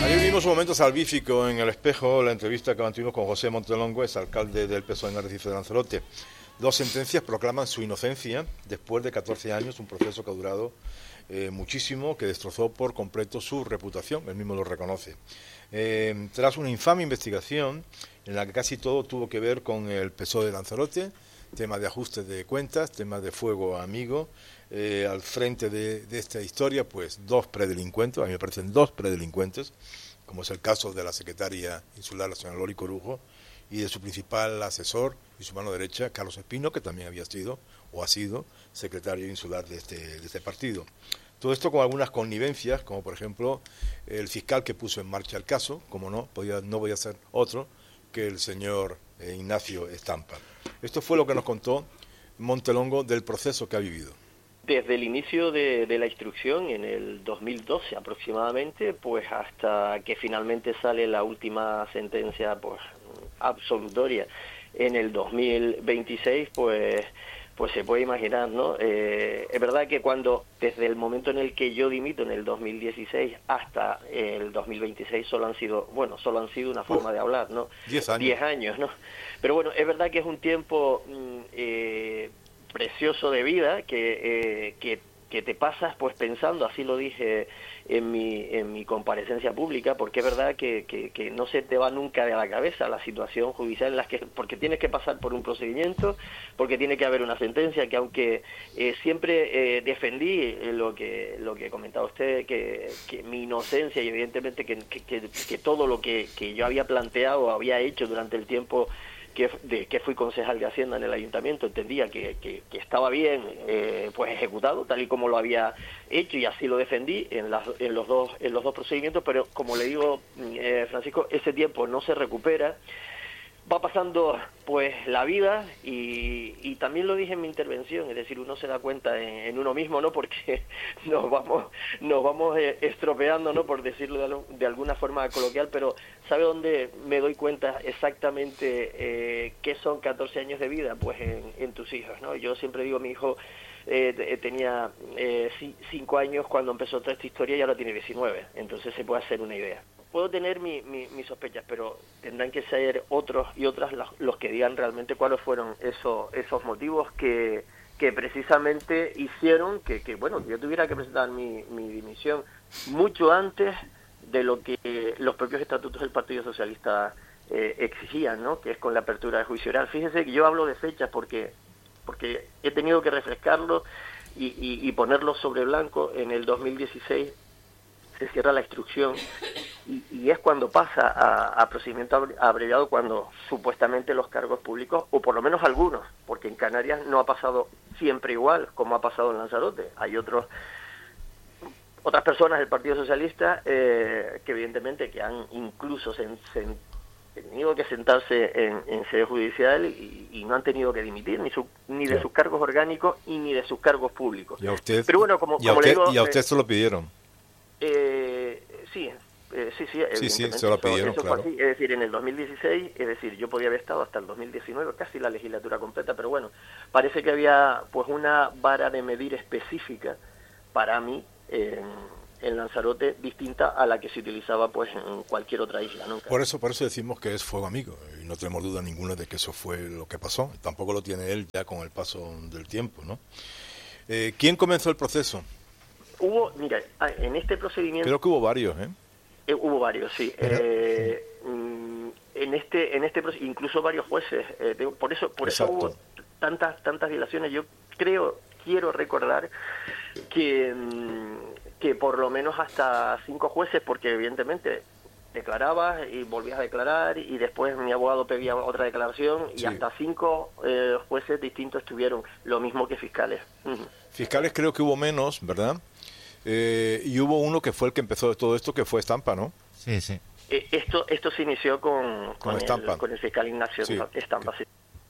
Ayer vimos un momento salvífico en El Espejo, la entrevista que mantuvimos con José Montelongo, es alcalde del PSOE en Arrecife de Lanzarote. Dos sentencias proclaman su inocencia después de 14 años, un proceso que ha durado muchísimo, que destrozó por completo su reputación, él mismo lo reconoce. Tras una infame investigación en la que casi todo tuvo que ver con el PSOE de Lanzarote, temas de ajuste de cuentas, temas de fuego amigo, al frente de esta historia, pues dos predelincuentes, a mí me parecen dos predelincuentes, como es el caso de la secretaria insular, la señora Lori Corujo, y de su principal asesor y su mano derecha, Carlos Espino, que también había sido o ha sido secretario insular de este partido. Todo esto con algunas connivencias, como por ejemplo el fiscal que puso en marcha el caso, como no podía ser otro que el señor Ignacio Estampa. Esto fue lo que nos contó Montelongo del proceso que ha vivido. Desde el inicio de la instrucción, en el 2012 aproximadamente, pues hasta que finalmente sale la última sentencia pues absolutoria en el 2026, pues se puede imaginar, ¿no? Es verdad que desde el momento en el que yo dimito en el 2016 hasta el 2026 solo han sido una forma de hablar, ¿no? 10 años. 10 años, ¿no? Pero bueno, es verdad que es un tiempo precioso de vida que te pasas pues pensando, así lo dije en mi comparecencia pública, porque es verdad que no se te va nunca de la cabeza la situación judicial porque tienes que pasar por un procedimiento, porque tiene que haber una sentencia, que aunque siempre defendí lo que comentaba usted, que mi inocencia y evidentemente que todo lo que yo había planteado, había hecho durante el tiempo que fui concejal de Hacienda en el Ayuntamiento, entendía que estaba bien pues ejecutado, tal y como lo había hecho, y así lo defendí en los dos procedimientos, pero como le digo, Francisco, ese tiempo no se recupera. Va pasando pues la vida y también lo dije en mi intervención, es decir, uno se da cuenta en uno mismo, ¿no? Porque nos vamos estropeando, ¿no? Por decirlo de alguna forma coloquial, pero ¿sabe dónde me doy cuenta exactamente qué son 14 años de vida? Pues en tus hijos, ¿no? Yo siempre digo, mi hijo tenía 5 años cuando empezó toda esta historia y ahora tiene 19, entonces se puede hacer una idea. Puedo tener mis sospechas, pero tendrán que ser otros y otras los que digan realmente cuáles fueron esos motivos que precisamente hicieron que yo tuviera que presentar mi dimisión mucho antes de lo que los propios estatutos del Partido Socialista exigían, ¿no? Que es con la apertura de juicio oral. Fíjense que yo hablo de fechas porque he tenido que refrescarlo y ponerlo sobre blanco. En el 2016 se cierra la instrucción y es cuando pasa a procedimiento abreviado, cuando supuestamente los cargos públicos, o por lo menos algunos, porque en Canarias no ha pasado siempre igual como ha pasado en Lanzarote. Hay otras personas del Partido Socialista que evidentemente que han incluso tenido que sentarse en sede judicial y no han tenido que dimitir ni de sus cargos orgánicos y ni de sus cargos públicos. Y a usted, pero bueno, como le digo, y a usted se lo pidieron. Sí, sí, se lo pidieron, eso claro. fue así. Es decir, en el 2016, yo podía haber estado hasta el 2019, casi la legislatura completa, pero bueno, parece que había pues una vara de medir específica para mí en Lanzarote, distinta a la que se utilizaba pues en cualquier otra isla, ¿no? Por eso decimos que es fuego amigo, y no tenemos duda ninguna de que eso fue lo que pasó. Tampoco lo tiene él ya con el paso del tiempo, ¿no? ¿Quién comenzó el proceso? En este procedimiento... Creo que hubo varios, hubo varios, sí. En este proceso, incluso varios jueces. Por eso hubo tantas dilaciones. Yo quiero recordar que por lo menos hasta 5 jueces, porque evidentemente declarabas y volvías a declarar y después mi abogado pedía otra declaración y hasta 5 jueces distintos estuvieron, lo mismo que fiscales. Fiscales creo que hubo menos, ¿verdad? Y hubo uno que fue el que empezó todo esto, que fue Estampa, ¿no? Sí, sí. Esto se inició con el fiscal Ignacio Estampa, sí.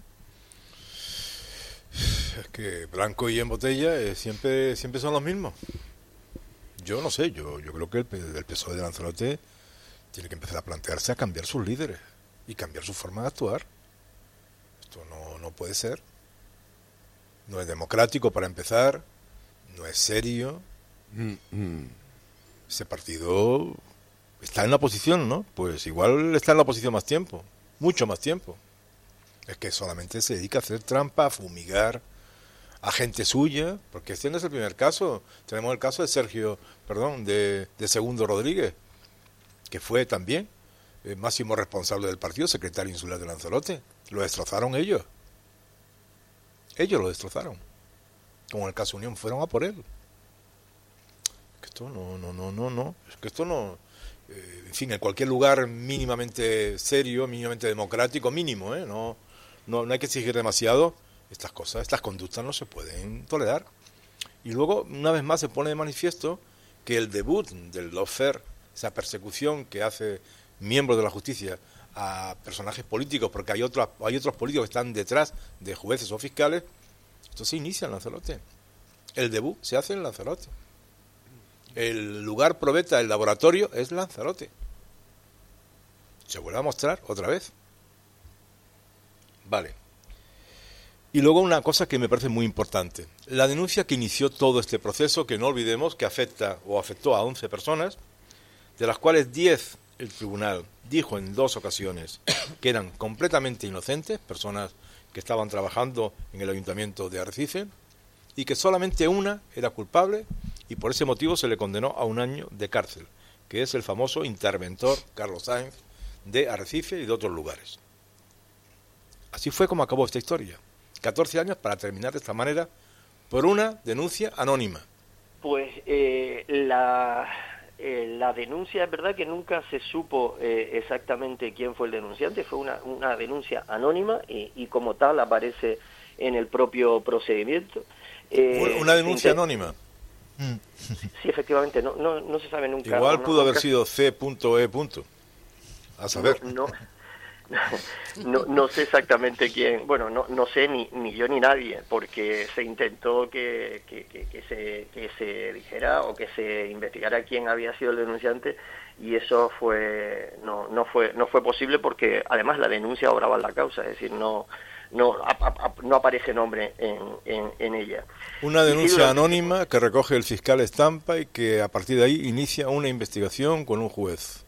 Es que blanco y en botella siempre son los mismos. Yo no sé, yo creo que el PSOE de Lanzarote tiene que empezar a plantearse a cambiar sus líderes y cambiar su forma de actuar. Esto no puede ser. No es democrático para empezar, no es serio. Ese partido está en la oposición, ¿no? Pues igual está en la oposición más tiempo, mucho más tiempo. Es que solamente se dedica a hacer trampa, a fumigar a gente suya, porque este no es el primer caso. Tenemos el caso de de Segundo Rodríguez, que fue también el máximo responsable del partido, secretario insular de Lanzarote. Lo destrozaron ellos. Ellos lo destrozaron. Como en el caso Unión, fueron a por él. Es que esto no. Es que esto no... en fin, en cualquier lugar mínimamente serio, mínimamente democrático, mínimo, no hay que exigir demasiado. Estas cosas, estas conductas no se pueden tolerar. Y luego, una vez más, se pone de manifiesto que el debut del lawfare, esa persecución que hace miembros de la justicia a personajes políticos, porque hay otros políticos que están detrás de jueces o fiscales, esto se inicia en Lanzarote. El debut se hace en Lanzarote. El lugar probeta, el laboratorio, es Lanzarote. Se vuelve a mostrar otra vez. Vale. Y luego una cosa que me parece muy importante. La denuncia que inició todo este proceso, que no olvidemos que afectó a 11 personas, de las cuales 10 el tribunal dijo en 2 ocasiones que eran completamente inocentes, personas que estaban trabajando en el ayuntamiento de Arrecife, y que solamente una era culpable, y por ese motivo se le condenó a 1 año de cárcel, que es el famoso interventor Carlos Sáenz de Arrecife y de otros lugares. Así fue como acabó esta historia. 14 años para terminar de esta manera por una denuncia anónima. Pues la denuncia, es verdad que nunca se supo exactamente quién fue el denunciante, fue una denuncia anónima y como tal aparece en el propio procedimiento. Una denuncia anónima. Sí, efectivamente, no se sabe nunca. Igual pudo haber sido C.E. A saber. No sé exactamente quién, bueno, no sé ni yo ni nadie, porque se intentó que se dijera o que se investigara quién había sido el denunciante, y eso no fue posible, porque además la denuncia obraba en la causa, es decir, no aparece nombre en ella. Una denuncia anónima que recoge el fiscal Estampa y que a partir de ahí inicia una investigación con un juez.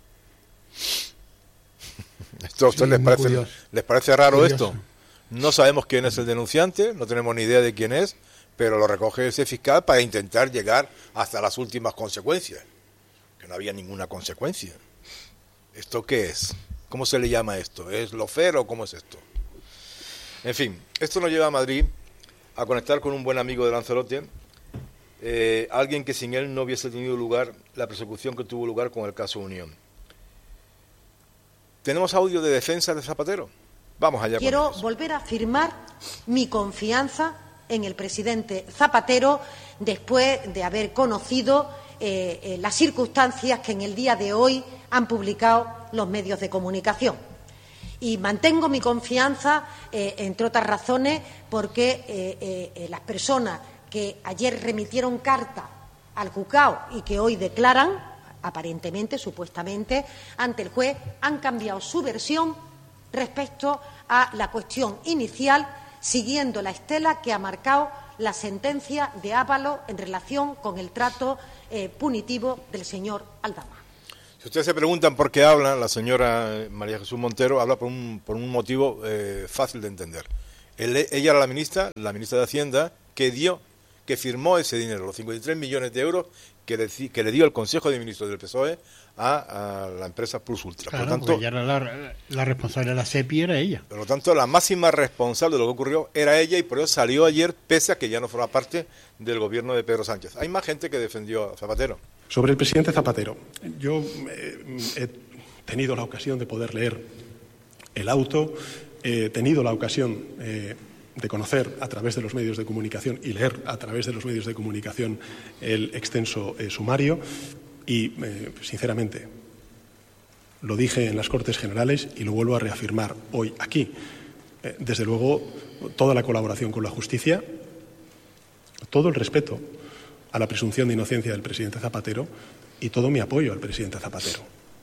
¿Esto a ustedes les parece raro esto? No sabemos quién es el denunciante, no tenemos ni idea de quién es, pero lo recoge ese fiscal para intentar llegar hasta las últimas consecuencias. Que no había ninguna consecuencia. ¿Esto qué es? ¿Cómo se le llama esto? ¿Es lawfare o cómo es esto? En fin, esto nos lleva a Madrid a conectar con un buen amigo de Lanzarote, alguien que sin él no hubiese tenido lugar la persecución que tuvo lugar con el caso Unión. ¿Tenemos audio de defensa de Zapatero? Vamos allá. Quiero volver a afirmar mi confianza en el presidente Zapatero después de haber conocido las circunstancias que en el día de hoy han publicado los medios de comunicación. Y mantengo mi confianza, entre otras razones, porque las personas que ayer remitieron carta al juzgado y que hoy declaran, aparentemente, supuestamente, ante el juez, han cambiado su versión respecto a la cuestión inicial, siguiendo la estela que ha marcado la sentencia de Ábalos en relación con el trato punitivo del señor Aldama. Si ustedes se preguntan por qué habla, la señora María Jesús Montero habla por un motivo fácil de entender. Ella era la ministra de Hacienda, que firmó ese dinero, los 53 millones de euros que le dio el Consejo de Ministros del PSOE a la empresa Plus Ultra. Claro, por lo tanto, ella era la responsable de la SEPI, era ella. Por lo tanto, la máxima responsable de lo que ocurrió era ella, y por eso salió ayer, pese a que ya no forma parte del gobierno de Pedro Sánchez. Hay más gente que defendió a Zapatero. Sobre el presidente Zapatero, yo he tenido la ocasión de poder leer el auto, he tenido la ocasión de conocer a través de los medios de comunicación y leer a través de los medios de comunicación el extenso sumario y, sinceramente, lo dije en las Cortes Generales y lo vuelvo a reafirmar hoy aquí. Desde luego, toda la colaboración con la justicia, todo el respeto a la presunción de inocencia del presidente Zapatero y todo mi apoyo al presidente Zapatero.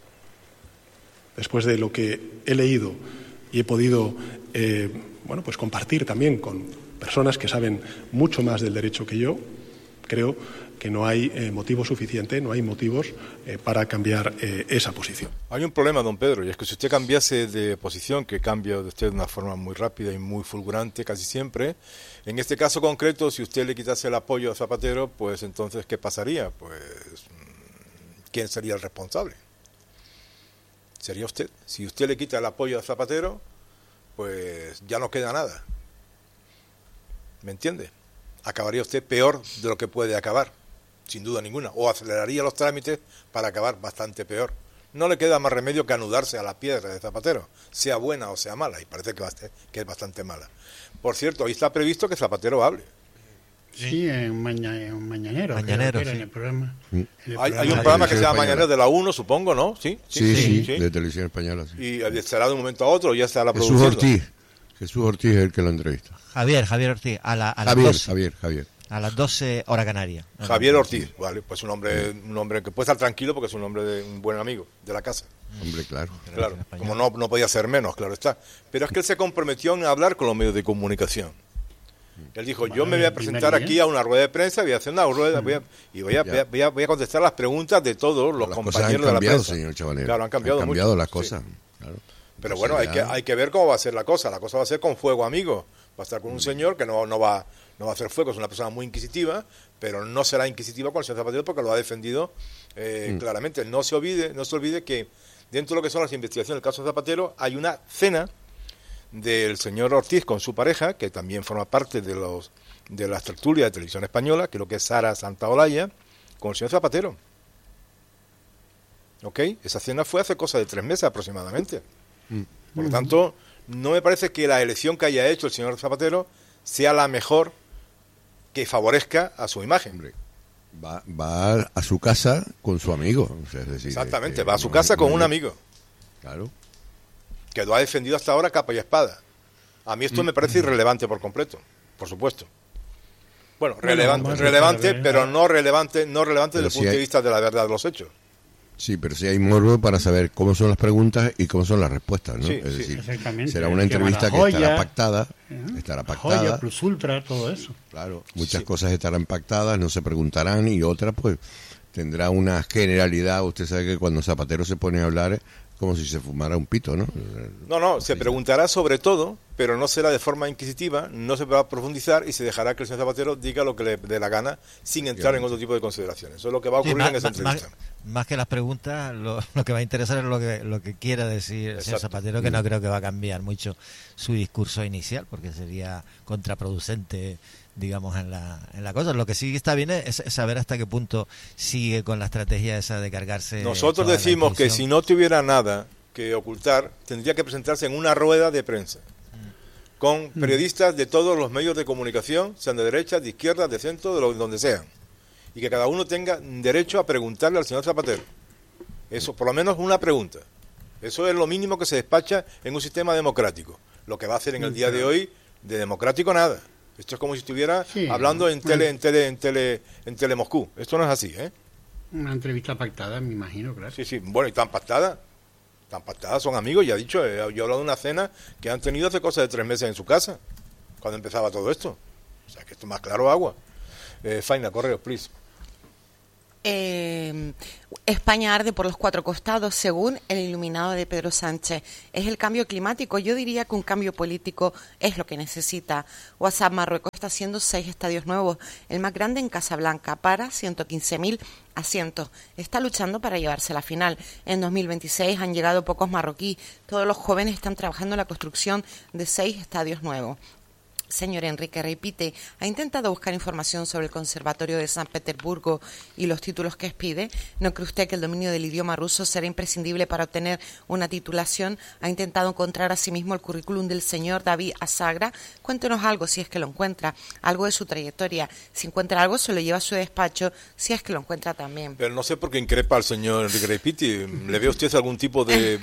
Después de lo que he leído y he podido pues compartir también con personas que saben mucho más del derecho que yo, creo que no hay motivo suficiente, no hay motivos para cambiar esa posición. Hay un problema, don Pedro, y es que si usted cambiase de posición, que cambia usted de una forma muy rápida y muy fulgurante casi siempre, en este caso concreto, si usted le quitase el apoyo a Zapatero, pues entonces, ¿qué pasaría? Pues, ¿quién sería el responsable? Sería usted. Si usted le quita el apoyo a Zapatero, pues ya no queda nada. ¿Me entiende? Acabaría usted peor de lo que puede acabar, sin duda ninguna, o aceleraría los trámites para acabar bastante peor. No le queda más remedio que anudarse a la piedra de Zapatero, sea buena o sea mala, y parece que es bastante mala. Por cierto, hoy está previsto que Zapatero hable. Sí, en Mañanero. Mañanero, sí. sí. En el programa. Hay un programa que se llama Mañanero de la 1, supongo, ¿no? Sí, de Televisión Española. Sí. Y será de un momento a otro, ya estará produciendo. Jesús Ortiz es el que lo entrevista. Javier Ortiz, a las 12. Javier. A las 12 hora canaria. Javier Ortiz, vale, pues un hombre que puede estar tranquilo porque es un hombre de un buen amigo de la casa. Hombre, claro. Claro, como no podía ser menos, claro está. Pero es que él se comprometió en hablar con los medios de comunicación. Él dijo, yo me voy a presentar aquí a una rueda de prensa, voy a hacer una rueda, voy a contestar las preguntas de todos los compañeros de la prensa. Señor Chavalero. Claro, han cambiado mucho. Las cosas. Sí. Claro. Pero bueno, hay que ver cómo va a ser la cosa. La cosa va a ser con fuego amigo. Va a estar con un señor que no va a hacer fuego, es una persona muy inquisitiva, pero no será inquisitiva con el señor Zapatero porque lo ha defendido claramente. No se olvide que dentro de lo que son las investigaciones del caso de Zapatero hay una cena del señor Ortiz con su pareja, que también forma parte de las tertulias de Televisión Española, que es lo que es Sara Santaolalla, con el señor Zapatero. ¿Ok? Esa cena fue hace cosa de 3 meses aproximadamente. Por lo tanto, no me parece que la elección que haya hecho el señor Zapatero sea la mejor que favorezca a su imagen. Hombre, va a su casa con su amigo. O sea, es decir, exactamente, va a su casa con un amigo. Claro. Que lo ha defendido hasta ahora capa y espada. A mí esto me parece irrelevante por completo, por supuesto. Bueno, relevante, pero no relevante desde el punto de vista de la verdad de los hechos. Sí, pero sí hay morbo para saber cómo son las preguntas y cómo son las respuestas, ¿no? Sí, es decir, exactamente. será una entrevista que estará pactada, Joya, Plus Ultra, todo eso. Claro, muchas cosas estarán pactadas, no se preguntarán, y otras pues tendrá una generalidad. Usted sabe que cuando Zapatero se pone a hablar como si se fumara un pito, ¿no? No, se preguntará sobre todo, pero no será de forma inquisitiva, no se va a profundizar y se dejará que el señor Zapatero diga lo que le dé la gana sin entrar en otro tipo de consideraciones. Eso es lo que va a ocurrir en esa entrevista. Más que las preguntas, lo que va a interesar es lo que quiera decir el señor Zapatero, que no creo que va a cambiar mucho su discurso inicial, porque sería contraproducente, digamos, en la cosa. Lo que sí está bien es saber hasta qué punto sigue con la estrategia esa de cargarse. Nosotros decimos que si no tuviera nada que ocultar, tendría que presentarse en una rueda de prensa con periodistas de todos los medios de comunicación, sean de derecha, de izquierda, de centro, donde sean, y que cada uno tenga derecho a preguntarle al señor Zapatero. Eso, por lo menos una pregunta. Eso es lo mínimo que se despacha en un sistema democrático. Lo que va a hacer en el día de hoy, de democrático nada. Esto es como si estuviera hablando en tele Moscú. Esto no es así, ¿eh? Una entrevista pactada, me imagino, claro. Sí, bueno, y tan pactada, son amigos, ya he dicho, yo he hablado de una cena que han tenido hace cosa de 3 meses en su casa, cuando empezaba todo esto. O sea, que esto es más claro agua. Faina, correo, please. España arde por los 4 costados, según el iluminado de Pedro Sánchez. ¿Es el cambio climático? Yo diría que un cambio político es lo que necesita. WhatsApp Marruecos está haciendo 6 estadios nuevos, el más grande en Casablanca, para 115.000 asientos. Está luchando para llevarse a la final. En 2026 han llegado pocos marroquíes. Todos los jóvenes están trabajando en la construcción de 6 estadios nuevos. Señor Enrique Reipite, ¿ha intentado buscar información sobre el Conservatorio de San Petersburgo y los títulos que expide? ¿No cree usted que el dominio del idioma ruso será imprescindible para obtener una titulación? ¿Ha intentado encontrar asimismo el currículum del señor David Asagra? Cuéntenos algo si es que lo encuentra, algo de su trayectoria. Si encuentra algo, se lo lleva a su despacho, si es que lo encuentra también. Pero no sé por qué increpa al señor Enrique Reipite. ¿Le ve usted algún tipo de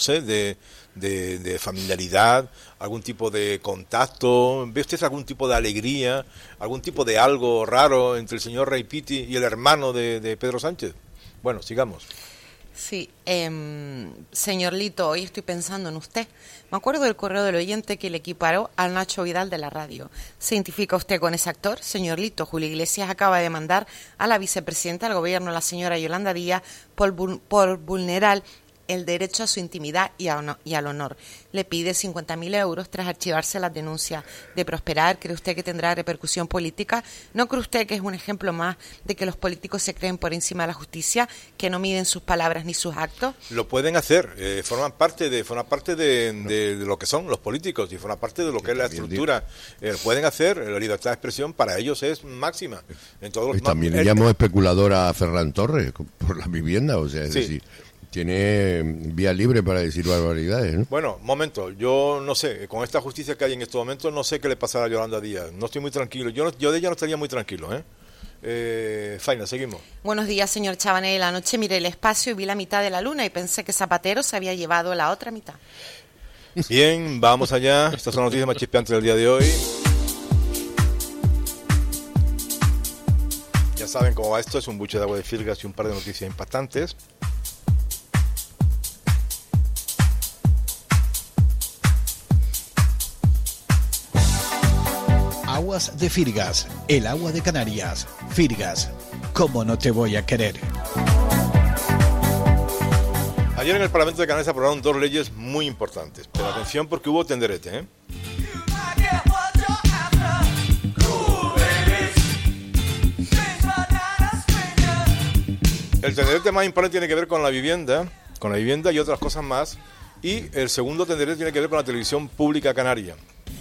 familiaridad, algún tipo de contacto? ¿Ve usted algún tipo de alegría, algún tipo de algo raro entre el señor Reipite y el hermano de Pedro Sánchez? Bueno, sigamos. Sí, señor Lito, hoy estoy pensando en usted. Me acuerdo del correo del oyente que le equiparó al Nacho Vidal de la radio. ¿Se identifica usted con ese actor? Señor Lito, Julio Iglesias acaba de mandar a la vicepresidenta del gobierno, la señora Yolanda Díaz, por vulnerar el derecho a su intimidad y al honor. Le pide 50.000 euros tras archivarse las denuncias de Prosperar. ¿Cree usted que tendrá repercusión política? ¿No cree usted que es un ejemplo más de que los políticos se creen por encima de la justicia, que no miden sus palabras ni sus actos? Lo pueden hacer, forman parte de lo que son los políticos y forman parte de lo que es la estructura. Pueden hacer, la libertad de expresión para ellos es máxima. En todos los también le llamo especuladora a Ferran Torres por la vivienda, o sea, es decir, tiene vía libre para decir barbaridades, ¿no? Bueno, momento, yo no sé, con esta justicia que hay en estos momentos, no sé qué le pasará a Yolanda Díaz. No estoy muy tranquilo. Yo de ella no estaría muy tranquilo, Faina, seguimos. Buenos días, señor Chabanel. Anoche miré el espacio y vi la mitad de la luna y pensé que Zapatero se había llevado la otra mitad. Bien, vamos allá. Estas son las noticias más chispeantes del día de hoy. Ya saben cómo va esto, es un buche de agua de Filgas y un par de noticias impactantes. Aguas de Firgas, el agua de Canarias. Firgas, ¿cómo no te voy a querer? Ayer en el Parlamento de Canarias se aprobaron 2 leyes muy importantes, pero atención porque hubo tenderete, El tenderete más importante tiene que ver con la vivienda y otras cosas más, y el segundo tenderete tiene que ver con la televisión pública canaria.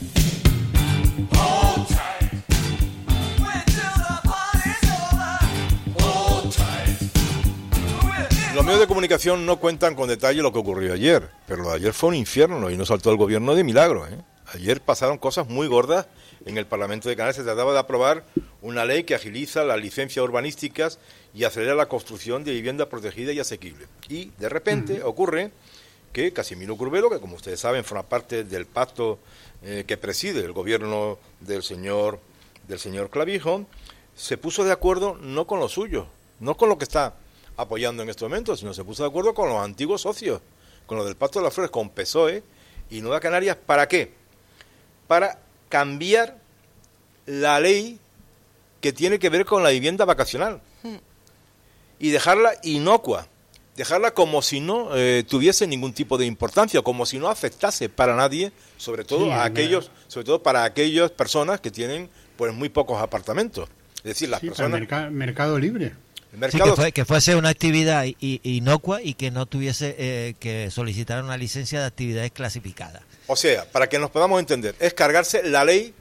Los medios de comunicación no cuentan con detalle lo que ocurrió ayer, pero lo de ayer fue un infierno y no saltó el gobierno de milagro. Ayer pasaron cosas muy gordas en el Parlamento de Canarias. Se trataba de aprobar una ley que agiliza las licencias urbanísticas y acelera la construcción de vivienda protegida y asequible. Y de repente ocurre que Casimiro Curvelo, que como ustedes saben forma parte del pacto que preside el gobierno del señor Clavijo, se puso de acuerdo no con lo suyo, no con lo que está apoyando en este momento, sino se puso de acuerdo con los antiguos socios, con los del Pacto de las Flores, con PSOE y Nueva Canarias. ¿Para qué? Para cambiar la ley que tiene que ver con la vivienda vacacional y dejarla inocua, dejarla como si no tuviese ningún tipo de importancia, como si no afectase para nadie, sobre todo para aquellas personas que tienen pues muy pocos apartamentos. Es decir, las personas... mercado libre. Sí, que fuese una actividad inocua y que no tuviese que solicitar una licencia de actividades clasificadas. O sea, para que nos podamos entender, es cargarse la ley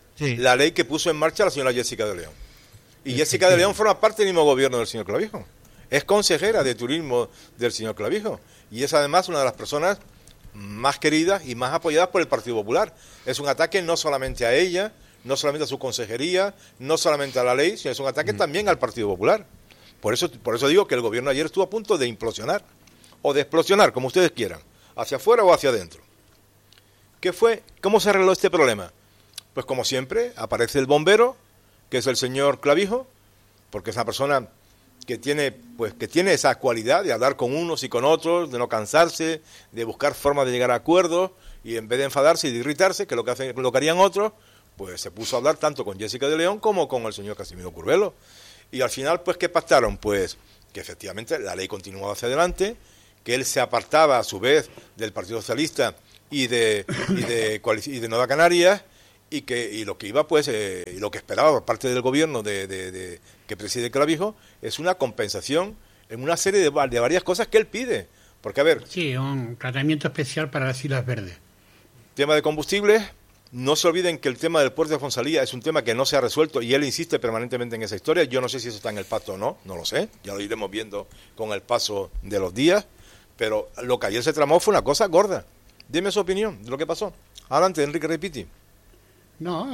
que puso en marcha la señora Jessica de León. Y Jessica de León forma parte del mismo gobierno del señor Clavijo. Es consejera de turismo del señor Clavijo. Y es además una de las personas más queridas y más apoyadas por el Partido Popular. Es un ataque no solamente a ella, no solamente a su consejería, no solamente a la ley, sino es un ataque también al Partido Popular. Por eso digo que el gobierno ayer estuvo a punto de implosionar, o de explosionar, como ustedes quieran, hacia afuera o hacia adentro. ¿Qué fue? ¿Cómo se arregló este problema? Pues como siempre, aparece el bombero, que es el señor Clavijo, porque es una persona que tiene esa cualidad de hablar con unos y con otros, de no cansarse, de buscar formas de llegar a acuerdos, y en vez de enfadarse y de irritarse, que es lo que harían otros, pues se puso a hablar tanto con Jessica de León como con el señor Casimiro Curvelo. Y al final, pues, ¿qué pactaron? Pues que efectivamente la ley continuaba hacia adelante, que él se apartaba a su vez del Partido Socialista y de Nueva Canarias, y lo que iba, pues, y lo que esperaba por parte del gobierno que preside Clavijo es una compensación en una serie de varias cosas que él pide. Porque, a ver... Sí, un tratamiento especial para las Islas Verdes. Tema de combustibles. No se olviden que el tema del puerto de Fonsalía es un tema que no se ha resuelto y él insiste permanentemente en esa historia. Yo no sé si eso está en el pacto o no, no lo sé. Ya lo iremos viendo con el paso de los días. Pero lo que ayer se tramó fue una cosa gorda. Dime su opinión de lo que pasó. Adelante, Enrique Repiti. No,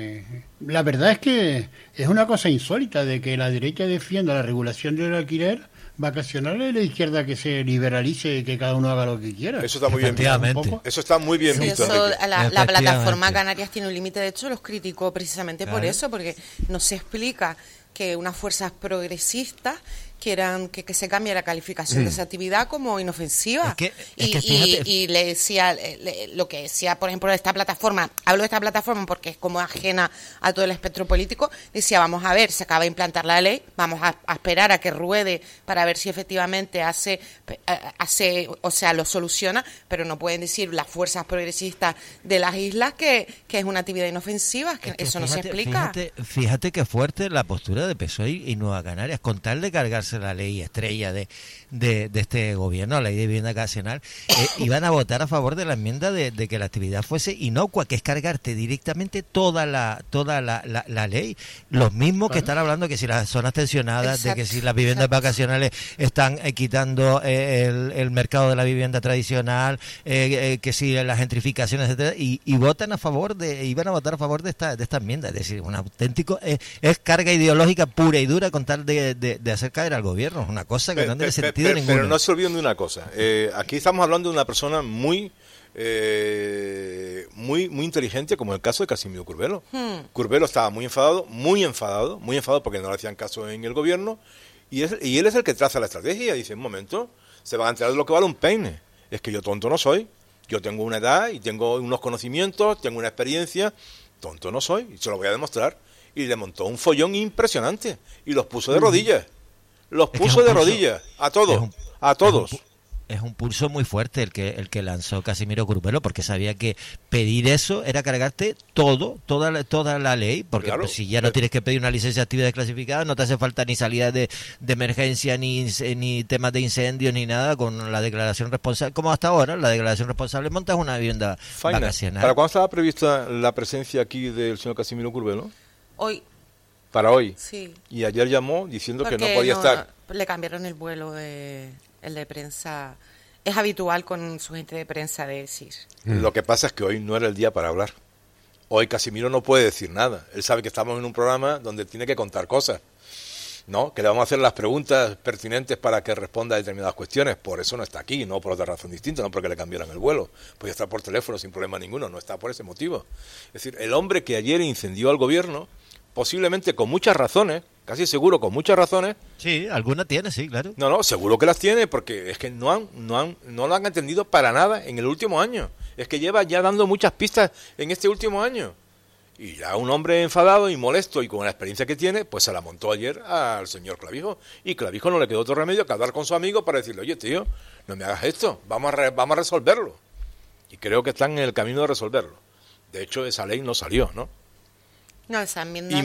la verdad es que es una cosa insólita de que la derecha defienda la regulación del alquiler vacacional y la izquierda que se liberalice y que cada uno haga lo que quiera. Eso está muy bien visto. Eso está muy bien visto. Eso, la plataforma Canarias tiene un límite, de hecho los criticó precisamente por eso, porque no se explica que unas fuerzas progresistas quieran que se cambie la calificación de esa actividad como inofensiva. Y le decía, lo que decía, por ejemplo, esta plataforma, hablo de esta plataforma porque es como ajena a todo el espectro político, decía, vamos a ver, se acaba de implantar la ley, vamos a esperar a que ruede para ver si efectivamente hace, o sea, lo soluciona, pero no pueden decir las fuerzas progresistas de las islas que es una actividad inofensiva, que eso no se explica. Fíjate qué fuerte la postura de PSOE y Nueva Canarias, con tal de cargarse la ley estrella de este gobierno, la ley de vivienda habitacional, iban a votar a favor de la enmienda de que la actividad fuese inocua, que es cargarte directamente toda la ley. Los mismos que están hablando que si las zonas tensionadas, de que si las viviendas vacacionales están quitando el mercado de la vivienda tradicional, que si las gentrificaciones, etcétera, y iban a votar a favor de esta enmienda. Es decir, un auténtico es carga ideológica pura y dura con tal de hacer caer al gobierno. Es una cosa que no tiene sentido ninguno. Pero no se olviden de una cosa. Aquí estamos hablando de una persona muy inteligente, como el caso de Casimiro Curbelo. Curbelo estaba muy enfadado porque no le hacían caso en el gobierno, y él es el que traza la estrategia. Dice, un momento, se van a enterar de lo que vale un peine. Es que yo tonto no soy. Yo tengo una edad y tengo unos conocimientos, tengo una experiencia. Tonto no soy, y se lo voy a demostrar. Y le montó un follón impresionante y los puso de rodillas. Los puso de rodillas a todos. Es un pulso muy fuerte el que lanzó Casimiro Curbelo, porque sabía que pedir eso era cargarte toda la ley, porque claro, si ya no tienes que pedir una licencia de actividad desclasificada, no te hace falta ni salida de emergencia, ni temas de incendios, ni nada. Con la declaración responsable, como hasta ahora, la declaración responsable, montas una vivienda vacacional. ¿Para cuándo estaba prevista la presencia aquí del señor Casimiro Curbelo? Hoy. Para hoy. Sí. Y ayer llamó diciendo que no podía estar. Le cambiaron el vuelo el de prensa. Es habitual con su gente de prensa de decir. Lo que pasa es que hoy no era el día para hablar. Hoy Casimiro no puede decir nada. Él sabe que estamos en un programa donde tiene que contar cosas, ¿no? Que le vamos a hacer las preguntas pertinentes para que responda a determinadas cuestiones. Por eso no está aquí, no por otra razón distinta, no porque le cambiaran el vuelo. Podía estar por teléfono sin problema ninguno, no está por ese motivo. Es decir, el hombre que ayer incendió al gobierno, posiblemente con muchas razones, casi seguro con muchas razones. Sí, alguna tiene, sí, claro. No, seguro que las tiene, porque es que no lo han entendido para nada en el último año. Es que lleva ya dando muchas pistas en este último año. Y ya un hombre enfadado y molesto y con la experiencia que tiene, pues se la montó ayer al señor Clavijo. Y Clavijo no le quedó otro remedio que hablar con su amigo para decirle, oye, tío, no me hagas esto, vamos a resolverlo. Y creo que están en el camino de resolverlo. De hecho, esa ley no salió, ¿no? No, esa enmienda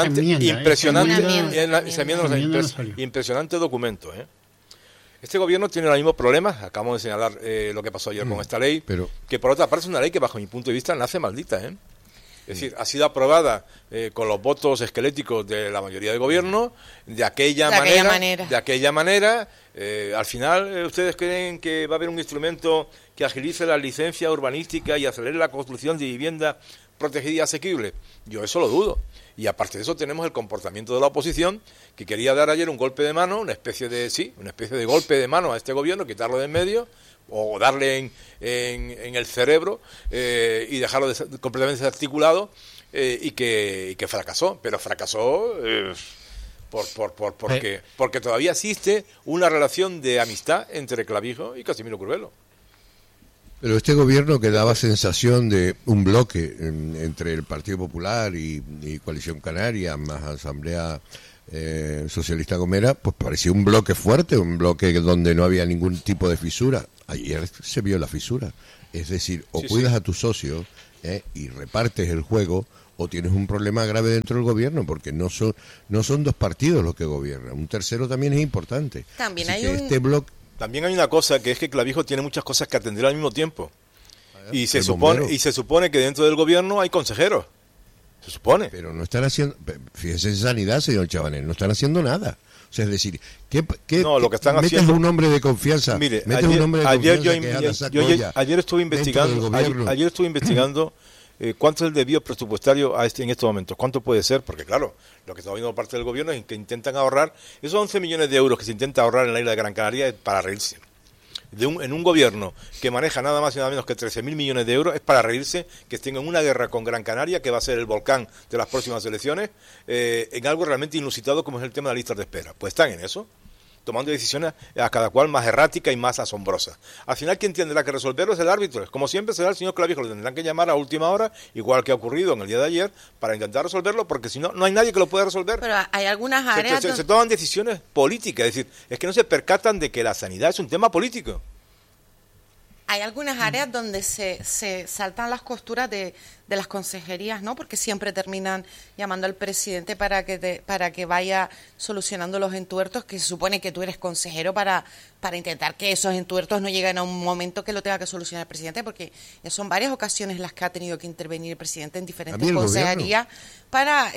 impresionante documento, ¿eh? Este gobierno tiene los mismos problemas. Acabamos de señalar lo que pasó ayer con esta ley, que por otra parte es una ley que bajo mi punto de vista nace maldita, ¿eh? Es decir, ha sido aprobada con los votos esqueléticos de la mayoría del gobierno, de aquella manera. Al final, ¿ustedes creen que va a haber un instrumento que agilice la licencia urbanística y acelere la construcción de vivienda protegida y asequible? Yo eso lo dudo. Y aparte de eso tenemos el comportamiento de la oposición, que quería dar ayer un golpe de mano, una especie de golpe de mano a este gobierno, quitarlo de en medio, o darle en el cerebro y dejarlo completamente desarticulado, y que fracasó. Pero fracasó porque todavía existe una relación de amistad entre Clavijo y Casimiro Curbelo. Pero este gobierno que daba sensación de un bloque entre el Partido Popular y Coalición Canaria más Asamblea Socialista Gomera, pues parecía un bloque fuerte, un bloque donde no había ningún tipo de fisura. Ayer se vio la fisura. Es decir, o cuidas a tus socios y repartes el juego, o tienes un problema grave dentro del gobierno, porque no son dos partidos los que gobiernan. Un tercero también es importante. También así hay este bloque. También hay una cosa, que es que Clavijo tiene muchas cosas que atender al mismo tiempo. Y se supone que dentro del gobierno hay consejeros. Se supone. Pero no están haciendo... Fíjese en sanidad, señor Chabanel, no están haciendo nada. O sea, es decir, lo que están metes haciendo... un hombre de confianza. Mire, ayer estuve investigando cuánto es el desvío presupuestario en estos momentos. ¿Cuánto puede ser? Porque claro, lo que está viendo por parte del gobierno es que intentan ahorrar esos 11 millones de euros que se intenta ahorrar en la isla de Gran Canaria, es para reírse. En un gobierno que maneja nada más y nada menos que 13.000 millones de euros, es para reírse que estén en una guerra con Gran Canaria, que va a ser el volcán de las próximas elecciones, en algo realmente inusitado como es el tema de las listas de espera. Pues están en eso. tomando decisiones a cada cual más erráticas y más asombrosas. Al final, quien tendrá que resolverlo es el árbitro. Como siempre será el señor Clavijo, lo tendrán que llamar a última hora, igual que ha ocurrido en el día de ayer, para intentar resolverlo, porque si no, no hay nadie que lo pueda resolver. Pero hay algunas áreas... Se toman decisiones políticas, es decir, es que no se percatan de que la sanidad es un tema político. Hay algunas áreas donde se saltan las costuras de las consejerías, ¿no? Porque siempre terminan llamando al presidente para que vaya solucionando los entuertos, que se supone que tú eres consejero para intentar que esos entuertos no lleguen a un momento que lo tenga que solucionar el presidente, porque son varias ocasiones las que ha tenido que intervenir el presidente en diferentes consejerías para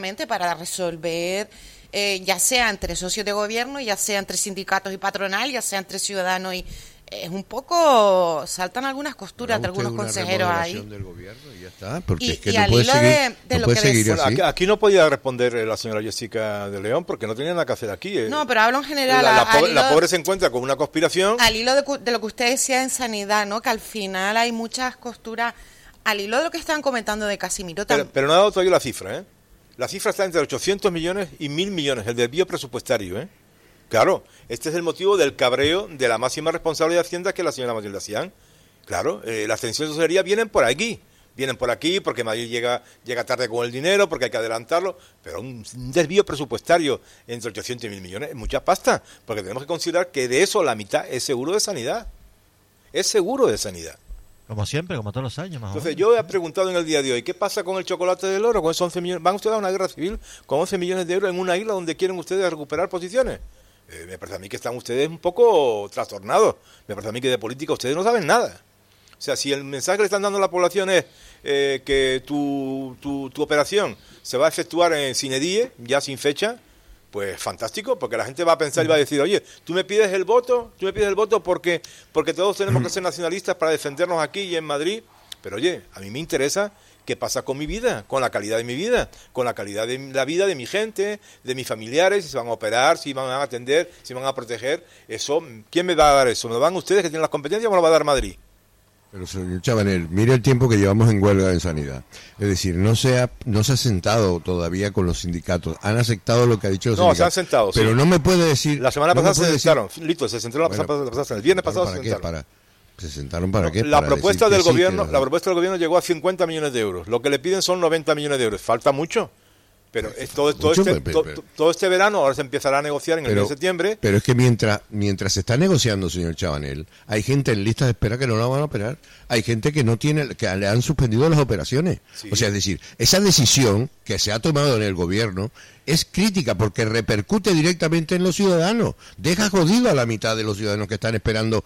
resolver, ya sea entre socios de gobierno, ya sea entre sindicatos y patronal, ya sea entre ciudadanos y... Es un poco, saltan algunas costuras de algunos consejeros ahí. Del gobierno y ya está, porque es que y al hilo de lo que seguir así. Bueno, aquí no podía responder la señora Jessica de León porque no tenía nada que hacer aquí. No, pero hablo en general. La pobre se encuentra con una conspiración. Al hilo de lo que usted decía en sanidad, ¿no? Que al final hay muchas costuras. Al hilo de lo que estaban comentando de Casimiro también. Pero no ha dado todavía la cifra, ¿eh? La cifra está entre 800 millones y 1.000 millones, el desvío presupuestario, ¿eh? Claro, este es el motivo del cabreo de la máxima responsable de Hacienda, que es la señora Matilde Cián. Claro, las tensiones de tesorería vienen por aquí porque Madrid llega tarde con el dinero, porque hay que adelantarlo, pero un desvío presupuestario entre 800 y 1.000 millones es mucha pasta, porque tenemos que considerar que de eso la mitad es seguro de sanidad. Es seguro de sanidad. Como siempre, como todos los años, más Entonces, yo he preguntado en el día de hoy, ¿qué pasa con el chocolate del oro, con esos 11 millones? ¿Van ustedes a una guerra civil con 11 millones de euros en una isla donde quieren ustedes recuperar posiciones? Me parece a mí que están ustedes un poco trastornados. Me parece a mí que de política ustedes no saben nada. O sea, si el mensaje que le están dando a la población es que tu operación se va a efectuar en sine die, ya sin fecha, pues fantástico, porque la gente va a pensar y va a decir, oye, tú me pides el voto porque todos tenemos que ser nacionalistas para defendernos aquí y en Madrid. Pero oye, a mí me interesa qué pasa con mi vida, con la calidad de mi vida, con la calidad de la vida de mi gente, de mis familiares, si se van a operar, si van a atender, si van a proteger. Eso, ¿quién me va a dar eso? ¿Me lo dan ustedes que tienen las competencias o me lo va a dar Madrid? Pero señor Chabanel, mire el tiempo que llevamos en huelga en sanidad. Es decir, no se ha sentado todavía con los sindicatos. Han aceptado lo que ha dicho los sindicatos. No, se han sentado, pero sí. No me puede decir... La semana pasada se sentaron. Listo, se sentaron la semana pasada. El viernes pasado se sentaron. ¿Se sentaron para qué? La propuesta del gobierno llegó a 50 millones de euros. Lo que le piden son 90 millones de euros. Falta mucho. Pero todo este verano ahora se empezará a negociar en el mes de septiembre. Pero es que mientras se está negociando, señor Chabanel, hay gente en lista de espera que no la van a operar. Hay gente que que le han suspendido las operaciones. Sí. O sea, es decir, esa decisión que se ha tomado en el gobierno es crítica porque repercute directamente en los ciudadanos. Deja jodido a la mitad de los ciudadanos que están esperando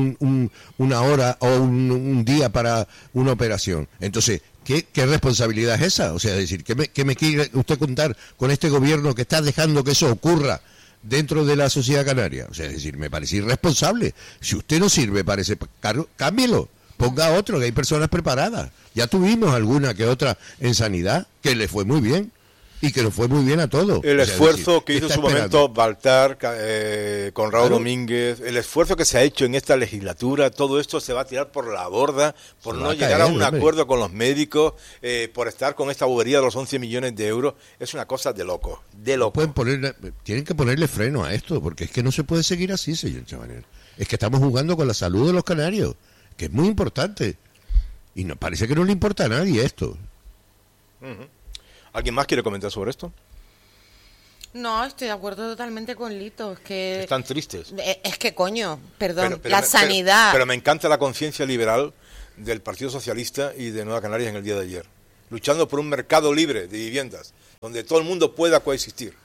una hora o un día para una operación. Entonces, ¿qué responsabilidad es esa? O sea, es decir, ¿qué me quiere usted contar con este gobierno que está dejando que eso ocurra dentro de la sociedad canaria? O sea, es decir, me parece irresponsable. Si usted no sirve para ese cargo, cámbielo. Ponga otro, que hay personas preparadas. Ya tuvimos alguna que otra en sanidad que le fue muy bien. Y que nos fue muy bien a todos. El esfuerzo que hizo en su momento Baltar, Conrado Domínguez, el esfuerzo que se ha hecho en esta legislatura, todo esto se va a tirar por la borda, por no llegar a un acuerdo con los médicos, por estar con esta bobería de los 11 millones de euros. Es una cosa de loco, de loco. Tienen que ponerle freno a esto, porque es que no se puede seguir así, señor Chabanel. Es que estamos jugando con la salud de los canarios, que es muy importante. Y no parece que no le importa a nadie esto. ¿Alguien más quiere comentar sobre esto? No, estoy de acuerdo totalmente con Lito. Es que están tristes. Es que, coño, perdón, la sanidad... Pero me encanta la conciencia liberal del Partido Socialista y de Nueva Canarias en el día de ayer. Luchando por un mercado libre de viviendas, donde todo el mundo pueda coexistir.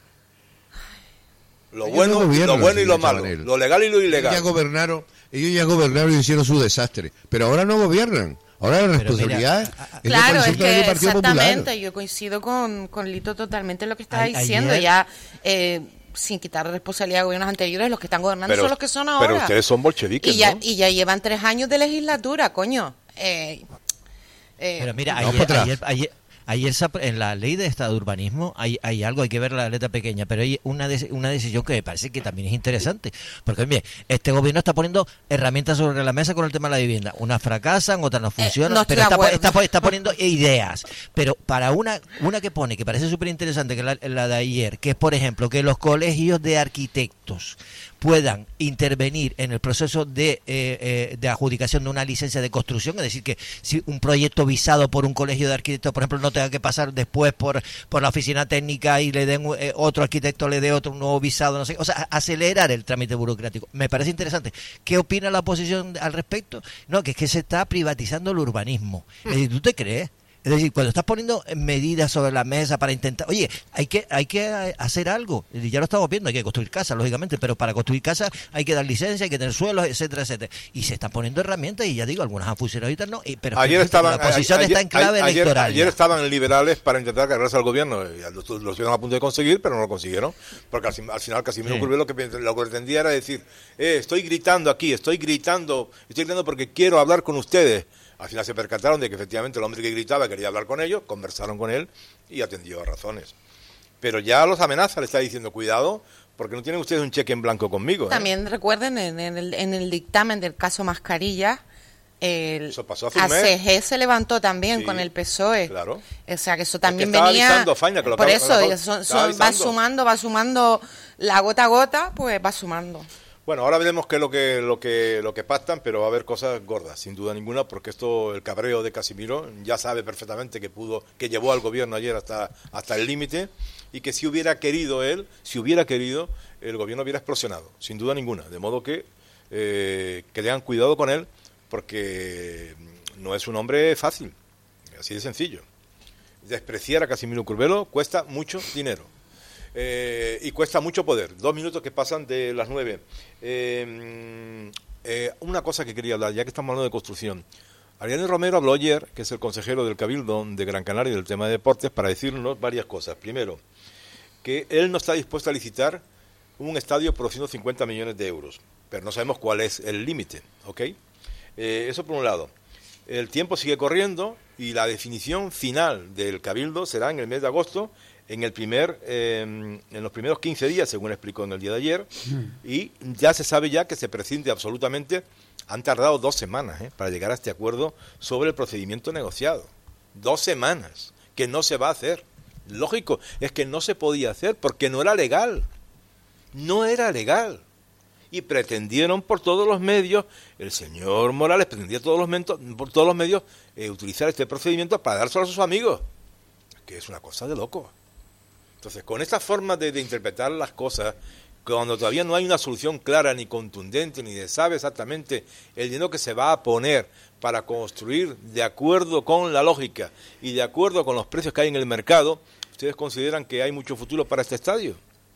Lo bueno y lo malo, lo legal y lo ilegal. Ellos ya gobernaron y hicieron su desastre. Pero ahora no gobiernan. Ahora la responsabilidad claro, es que exactamente, Popular. Yo coincido con Lito totalmente en lo que está diciendo. Ya sin quitar responsabilidad a gobiernos anteriores, los que están gobernando son los que son ahora. Pero ustedes son bolcheviques, ¿no? Y ya llevan 3 años de legislatura, coño. Pero mira, ayer en la ley de estado de urbanismo hay algo, hay que ver la letra pequeña, pero hay una decisión que me parece que también es interesante, porque bien, este gobierno está poniendo herramientas sobre la mesa con el tema de la vivienda, unas fracasan, otras no funcionan, pero está poniendo ideas, pero para una que pone, que parece súper interesante, que es la de ayer, que es por ejemplo que los colegios de arquitectos puedan intervenir en el proceso de adjudicación de una licencia de construcción, es decir, que si un proyecto visado por un colegio de arquitectos, por ejemplo, no tenga que pasar después por la oficina técnica y le den otro arquitecto, le dé otro nuevo visado, no sé, o sea, acelerar el trámite burocrático. Me parece interesante. ¿Qué opina la oposición al respecto? No, que es que se está privatizando el urbanismo. Es decir, ¿tú te crees? Es decir, cuando estás poniendo medidas sobre la mesa para intentar... Oye, hay que hacer algo. Ya lo estamos viendo, hay que construir casas, lógicamente, pero para construir casas hay que dar licencia, hay que tener suelos, etcétera, etcétera. Y se están poniendo herramientas y ya digo, algunas han funcionado y otras no. Pero la oposición está en clave electoral. Ayer estaban liberales para intentar cargarse al gobierno. Lo estuvieron a punto de conseguir, pero no lo consiguieron. Porque al final Casimiro Curvé lo que pretendía era decir, estoy gritando aquí, estoy gritando porque quiero hablar con ustedes. Al final se percataron de que efectivamente el hombre que gritaba quería hablar con ellos, conversaron con él y atendió a razones. Pero ya los amenaza, le está diciendo, cuidado, porque no tienen ustedes un cheque en blanco conmigo. También recuerden, en el dictamen del caso Mascarilla, eso pasó hace un mes. ACG se levantó también con el PSOE. Claro. O sea, que eso también venía... Por eso, va sumando la gota a gota, pues va sumando. Bueno, ahora veremos qué es lo que pactan, pero va a haber cosas gordas, sin duda ninguna, porque el cabreo de Casimiro ya sabe perfectamente que llevó al gobierno ayer hasta el límite, y que si hubiera querido, el gobierno hubiera explosionado, sin duda ninguna. De modo que tengan cuidado con él, porque no es un hombre fácil, así de sencillo. Despreciar a Casimiro Curvelo cuesta mucho dinero. Y cuesta mucho poder. 2 minutos que pasan de las 9. Una cosa que quería hablar, ya que estamos hablando de construcción. Ariane Romero habló ayer, que es el consejero del Cabildo de Gran Canaria del tema de deportes, para decirnos varias cosas. Primero, que él no está dispuesto a licitar un estadio por 150 millones de euros, pero no sabemos cuál es el límite, ¿ok? Eso por un lado. El tiempo sigue corriendo y la definición final del Cabildo será en el mes de agosto, en los primeros 15 días, según explicó en el día de ayer, y ya se sabe ya que se prescinde absolutamente. Han tardado 2 semanas para llegar a este acuerdo sobre el procedimiento negociado. 2 semanas, que no se va a hacer. Lógico, es que no se podía hacer porque no era legal. No era legal. Y pretendieron por todos los medios, el señor Morales pretendía por todos los medios utilizar este procedimiento para dárselo a sus amigos. Que es una cosa de loco. Entonces, con esta forma de interpretar las cosas, cuando todavía no hay una solución clara ni contundente, ni se sabe exactamente el dinero que se va a poner para construir de acuerdo con la lógica y de acuerdo con los precios que hay en el mercado, ¿ustedes consideran que hay mucho futuro para este estadio?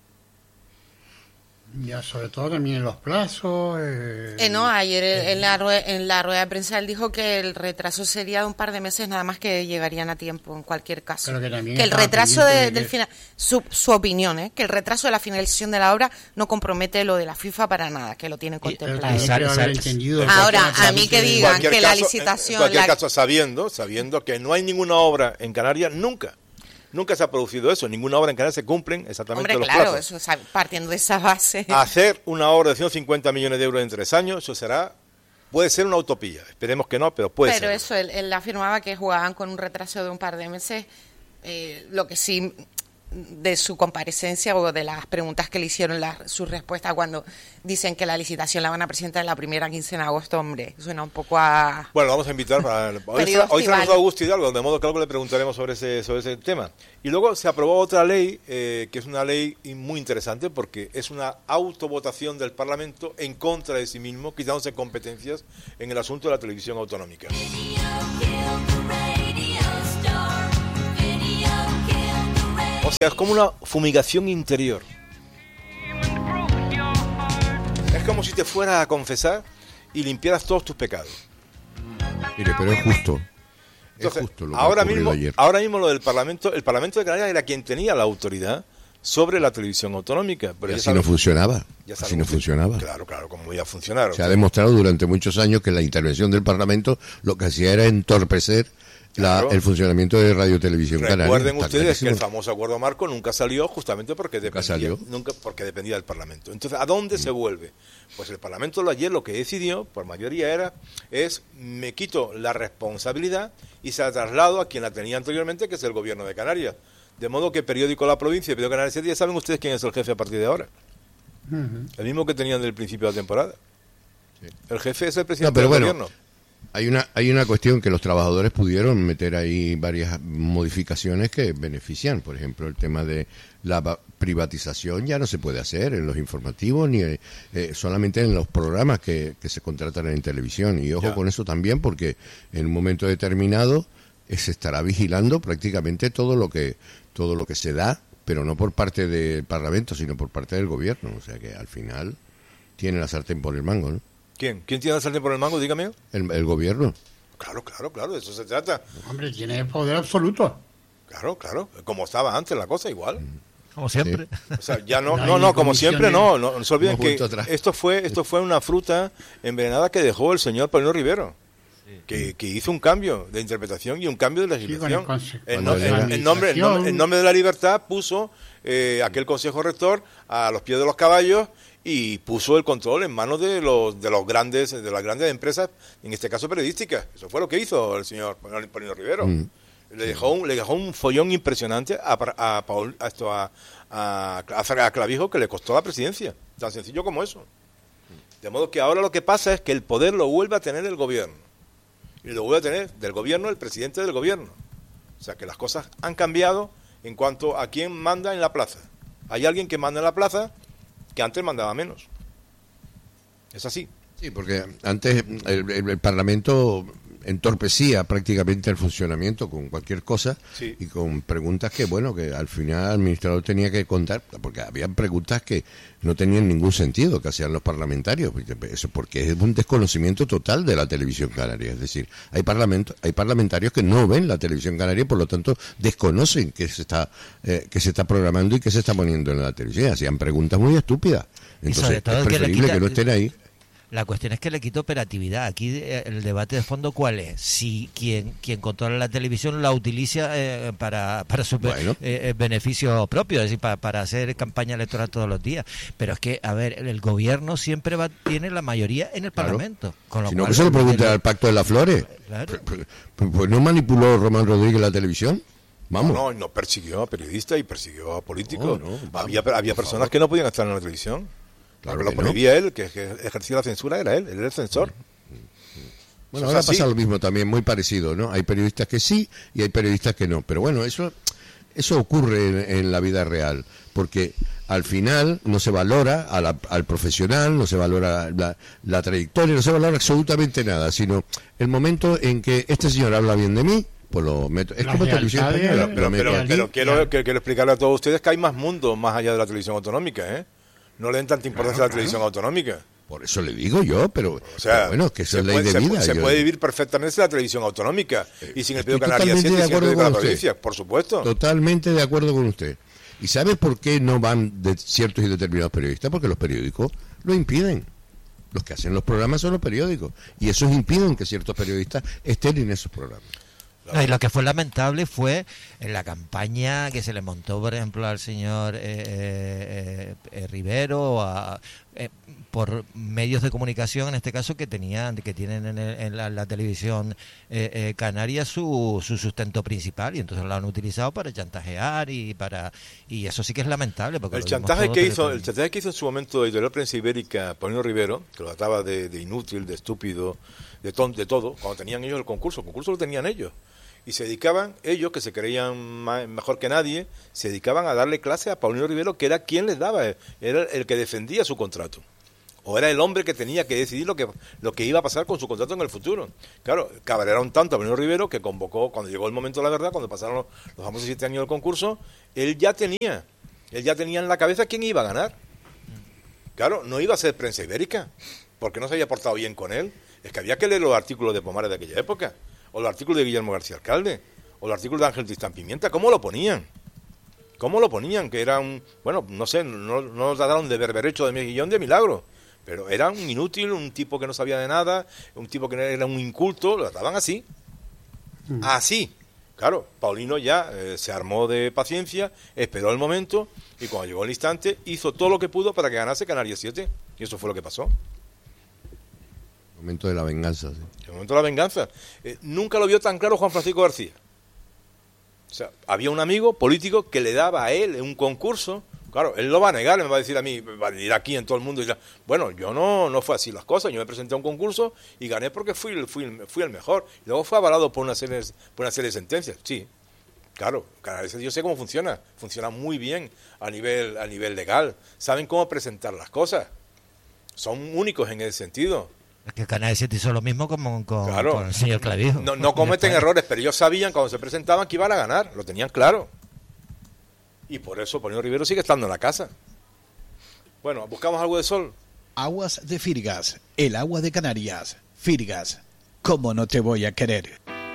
Ya, sobre todo también en los plazos. Ayer en la rueda de prensa él dijo que el retraso sería de un par de meses, nada más, que llegarían a tiempo en cualquier caso. Pero que el retraso del final, su opinión, que el retraso de la finalización de la obra no compromete lo de la FIFA para nada, que lo tienen contemplado. Ahora, a mí que digan que la licitación... En cualquier caso, sabiendo que no hay ninguna obra en Canarias Nunca se ha producido eso, ninguna obra en Canarias se cumplen exactamente los plazos. Eso, partiendo de esa base. Hacer una obra de 150 millones de euros en 3 años, eso puede ser una utopía. Esperemos que no, pero puede ser. Pero eso, él afirmaba que jugaban con un retraso de un par de meses, lo que sí, de su comparecencia o de las preguntas que le hicieron, su respuesta cuando dicen que la licitación la van a presentar en la primera quincena de agosto, hombre, suena un poco a... Bueno, vamos a invitar hoy se nos Augusto Hidalgo, de modo que algo le preguntaremos sobre ese tema. Y luego se aprobó otra ley, que es una ley muy interesante, porque es una autovotación del Parlamento en contra de sí mismo, quitándose competencias en el asunto de la televisión autonómica. O sea, es como una fumigación interior. Es como si te fueras a confesar y limpiaras todos tus pecados. Mire, pero es justo. Entonces, es justo lo que ahora mismo lo del Parlamento, el Parlamento de Canarias era quien tenía la autoridad sobre la televisión autonómica. Pero y así no funcionaba. Así no funcionaba. Claro, como iba a funcionar. Se ha demostrado durante muchos años que la intervención del Parlamento lo que hacía era entorpecer el funcionamiento de Radio Televisión Canaria. Recuerden ustedes que el famoso acuerdo marco nunca salió justamente porque dependía del Parlamento. Entonces, ¿a dónde se vuelve? Pues el Parlamento ayer lo que decidió, por mayoría, me quito la responsabilidad y se la traslado a quien la tenía anteriormente, que es el Gobierno de Canarias. De modo que periódico La Provincia y periódico Canarias 7, ya saben ustedes quién es el jefe a partir de ahora. El mismo que tenían del principio de la temporada. Sí. El jefe es el presidente pero del bueno, gobierno. Hay una cuestión que los trabajadores pudieron meter ahí varias modificaciones que benefician. Por ejemplo, el tema de la privatización ya no se puede hacer en los informativos ni solamente en los programas que se contratan en televisión. Y ojo con eso también, porque en un momento determinado se estará vigilando prácticamente todo lo que se da, pero no por parte del Parlamento, sino por parte del gobierno. O sea que al final tiene la sartén por el mango, ¿no? ¿Quién tiene la sartén por el mango? Dígame. El gobierno. Claro, de eso se trata. Hombre, tiene poder absoluto. Claro, como estaba antes la cosa, igual. Como siempre. Sí. O sea, ya no, como siempre no se olviden que esto fue una fruta envenenada que dejó el señor Paulino Rivero. Que hizo un cambio de interpretación y un cambio de legislación. En nombre de la libertad puso aquel consejo rector a los pies de los caballos y puso el control en manos de las grandes empresas, en este caso periodísticas. Eso fue lo que hizo el señor Paulino Rivero. Le dejó un follón impresionante a Clavijo, que le costó la presidencia. Tan sencillo como eso. De modo que ahora lo que pasa es que el poder lo vuelve a tener el gobierno. Y lo vuelve a tener del gobierno el presidente del gobierno. O sea que las cosas han cambiado en cuanto a quién manda en la plaza. Hay alguien que manda en la plaza que antes mandaba menos. Es así. Sí, porque antes el Parlamento entorpecía prácticamente el funcionamiento con cualquier cosa y con preguntas que al final el administrador tenía que contar, porque habían preguntas que no tenían ningún sentido que hacían los parlamentarios, eso porque es un desconocimiento total de la televisión canaria. Es decir, hay parlamentarios que no ven la televisión canaria, por lo tanto desconocen que se está programando y que se está poniendo en la televisión. Hacían preguntas muy estúpidas. Entonces es preferible que no estén ahí. La cuestión es que le quita operatividad. Aquí el debate de fondo, ¿cuál es? Si quien controla la televisión la utiliza para su beneficio propio, es decir, para hacer campaña electoral todos los días. Pero es que, a ver, el gobierno siempre tiene la mayoría en el Parlamento. Con lo si no, que se lo pregunte al Pacto de las Flores. Claro. Pues ¿no manipuló Román Rodríguez la televisión? Vamos. No persiguió a periodistas y persiguió a políticos. Había personas que no podían estar en la televisión. Claro, lo prohibía él, que ejercía la censura, era él era el censor. Bueno, ahora pasa lo mismo también, muy parecido, ¿no? Hay periodistas que sí y hay periodistas que no. Pero bueno, eso ocurre en la vida real, porque al final no se valora al profesional, no se valora la trayectoria, no se valora absolutamente nada, sino el momento en que este señor habla bien de mí, pues lo meto. Es como televisión española. Pero quiero explicarle a todos ustedes que hay más mundo más allá de la televisión autonómica, ¿eh? No le den tanta importancia a la televisión autonómica. Por eso le digo yo, pero bueno, que eso es ley de vida. Se puede vivir perfectamente sin la televisión autonómica y sin el Periódico Canarias 7 y sin el Periódico de la Provincia, por supuesto. Totalmente de acuerdo con usted. ¿Y sabe por qué no van de ciertos y determinados periodistas? Porque los periódicos lo impiden. Los que hacen los programas son los periódicos. Y esos impiden que ciertos periodistas estén en esos programas. Y lo que fue lamentable fue en la campaña que se le montó, por ejemplo, al señor Rivero, por medios de comunicación, en este caso, que tienen en la televisión canaria su sustento principal, y entonces lo han utilizado para chantajear y eso sí que es lamentable. Porque el chantaje que hizo en su momento Editorial Prensa Ibérica, Paulino Rivero, que lo trataba de inútil, de estúpido, de todo, cuando tenían ellos el concurso lo tenían ellos. Y se dedicaban, ellos que se creían mejor que nadie, se dedicaban a darle clase a Paulino Rivero, que era quien les daba, era el que defendía su contrato. O era el hombre que tenía que decidir lo que iba a pasar con su contrato en el futuro. Claro, cabrearon tanto a Paulino Rivero que convocó, cuando llegó el momento de la verdad, cuando pasaron los famosos 7 años del concurso, él ya tenía en la cabeza quién iba a ganar. Claro, no iba a ser Prensa Ibérica, porque no se había portado bien con él. Es que había que leer los artículos de Pomares de aquella época, o los artículos de Guillermo García Alcalde, o los artículos de Ángel Tristán Pimienta. ¿Cómo lo ponían? Que era no lo trataron de berberecho de Mejillón de milagro, pero era un inútil, un tipo que no sabía de nada, un tipo que era un inculto, lo trataban así. Así. Claro, Paulino ya se armó de paciencia, esperó el momento, y cuando llegó el instante, hizo todo lo que pudo para que ganase Canarias 7, y eso fue lo que pasó. El momento de la venganza. Sí. El momento de la venganza. Nunca lo vio tan claro Juan Francisco García. O sea, había un amigo político que le daba a él un concurso Claro, él lo va a negar, me va a decir a mí, va a decir aquí en todo el mundo. Y bueno, yo no fue así las cosas. Yo me presenté a un concurso y gané porque fui el mejor. Y luego fue avalado por una serie de sentencias. Sí, claro, cada vez yo sé cómo funciona. Funciona muy bien a nivel legal. Saben cómo presentar las cosas. Son únicos en ese sentido. Es que Canal 7 hizo lo mismo con claro. El señor Clavijo. No cometen errores, pero ellos sabían cuando se presentaban que iban a ganar. Lo tenían claro. Y por eso Polino Rivero sigue estando en la casa. Bueno, ¿buscamos algo de sol? Aguas de Firgas, el agua de Canarias. Firgas, ¿cómo no te voy a querer?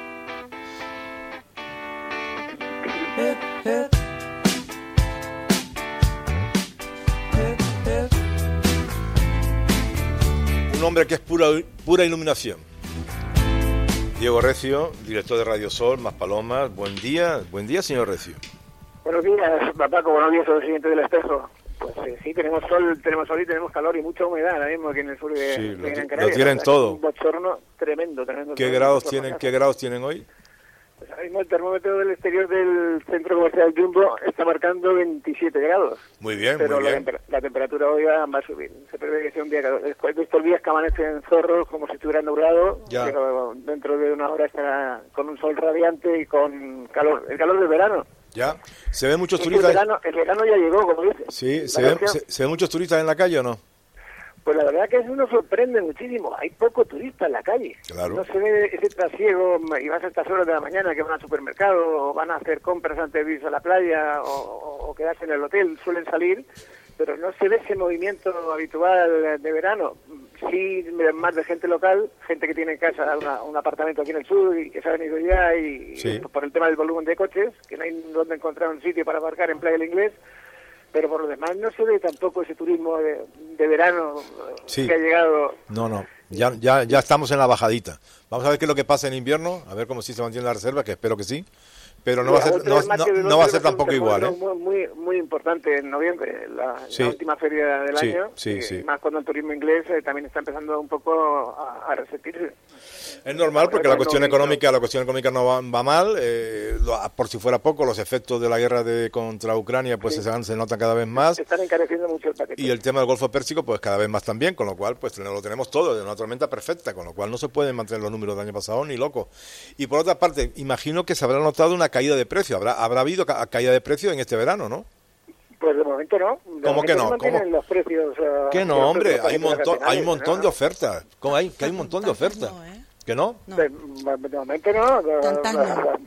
Un hombre que es pura iluminación. Diego Recio, director de Radio Sol, Más Palomas. Buen día, señor Recio. Buenos días, Papaco, buenos días a los siguientes del espejo. Pues sí, tenemos sol y tenemos calor y mucha humedad ahora mismo aquí en el sur de Gran Canaria. Lo tienen todo. Un bochorno tremendo. ¿Qué grados tienen hoy? Pues ahora mismo el termómetro del exterior del centro comercial Jumbo está marcando 27 grados. Muy bien, pero muy bien. La temperatura hoy va a subir. Se prevé que sea un día calor. Después de estos días que amanecen zorros como si estuviera nublado, pero dentro de una hora estará con un sol radiante y con calor. El calor del verano. Ya, se ven muchos turistas. El verano ya llegó, como dice. Sí, se ven muchos turistas en la calle, ¿o no? Pues la verdad que eso nos sorprende muchísimo. Hay poco turista en la calle. Claro. No se ve ese trasiego, y vas a estas horas de la mañana que van al supermercado, o van a hacer compras antes de irse a la playa, o quedarse en el hotel, suelen salir, pero no se ve ese movimiento habitual de verano. Sí, más de gente local, gente que tiene en casa un apartamento aquí en el sur y que se ha venido ya, y por el tema del volumen de coches, que no hay donde encontrar un sitio para aparcar en Playa del Inglés. Pero por lo demás no se ve tampoco ese turismo de verano que ha llegado. No, ya estamos en la bajadita. Vamos a ver qué es lo que pasa en invierno, a ver cómo sí se mantiene la reserva, que espero que sí. Pero no va a ser tampoco igual, ¿eh? Muy importante en noviembre, la última feria del año, más cuando el turismo inglés también está empezando un poco a resentirse. Es normal porque la cuestión económica no va mal. Por si fuera poco, los efectos de la guerra contra Ucrania pues se notan cada vez más. Se están encareciendo mucho el paquete. Y el tema del Golfo Pérsico pues cada vez más también, con lo cual pues lo tenemos todo, de una tormenta perfecta, con lo cual no se pueden mantener los números del año pasado ni loco. Y por otra parte, imagino que se habrá notado una caída de precio. Habrá habido caída de precio en este verano, ¿no? Pues de momento no. ¿Cómo que no? Los precios, ¿Qué no, hombre? Hay un montón de ofertas. ¿Cómo hay? Que hay un montón de ofertas. ¿Que no? De momento no. Tantas no.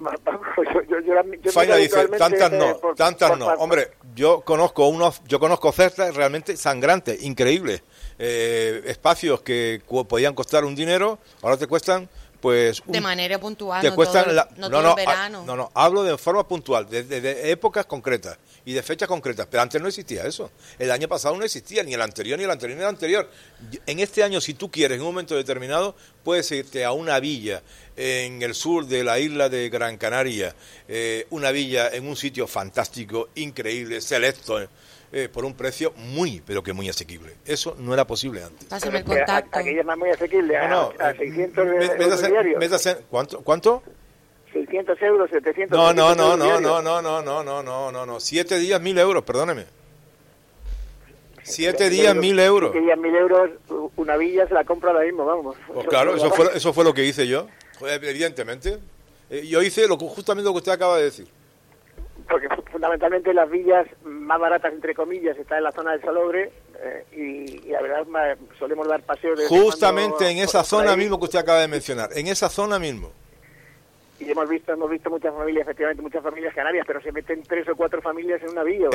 Faina dice, tantas no. Hombre, yo conozco ofertas realmente sangrantes, increíbles. Espacios que podían costar un dinero, ahora te cuestan pues de manera puntual, te cuestan todo el verano. No, hablo de forma puntual, de épocas concretas y de fechas concretas, pero antes no existía eso. El año pasado no existía, ni el anterior, ni el anterior, ni el anterior. En este año, si tú quieres, en un momento determinado, puedes irte a una villa en el sur de la isla de Gran Canaria, una villa en un sitio fantástico, increíble, selecto, por un precio pero que muy asequible. Eso no era posible antes. Pásame el contacto. Aquí ya es muy asequible, a 600 euros diarios. ¿Cuánto? 600 euros, 700 No. 7 días, 1.000 euros, perdóneme. 7 días, 1.000 euros. 7 días, 1.000 euros, una villa se la compra ahora mismo, vamos. Pues claro, eso fue lo que hice yo, evidentemente. Yo hice justamente lo que usted acaba de decir. Porque fundamentalmente las villas más baratas, entre comillas, están en la zona del Salobres, y la verdad solemos dar paseos de justamente en esa zona mismo que usted acaba de mencionar, en esa zona mismo. Y hemos visto muchas familias, efectivamente muchas familias canarias, pero se meten 3 o 4 familias en una villa.